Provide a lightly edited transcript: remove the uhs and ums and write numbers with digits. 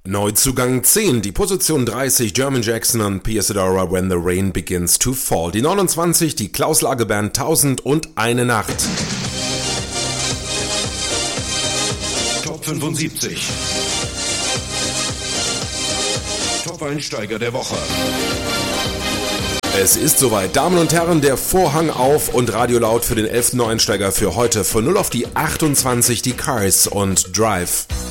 Neuzugang 10, die Position 30, German Jackson und Pia Sedora, When the Rain Begins to Fall. Die 29, die Klaus Lage Band, 1001 Nacht. Top 75. Top-Einsteiger der Woche. Es ist soweit, Damen und Herren, der Vorhang auf und Radio laut für den 11. Neueinsteiger für heute. Von 0 auf die 28, die Cars und Drive.